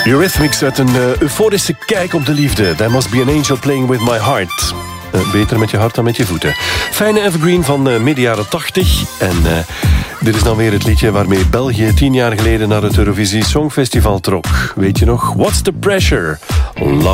Eurythmics uit een euforische kijk op de liefde. There must be an angel playing with my heart. Beter met je hart dan met je voeten. Fijne evergreen van midden jaren 80. En dit is dan weer het liedje waarmee België 10 jaar geleden naar het Eurovisie Songfestival trok. Weet je nog? What's the pressure?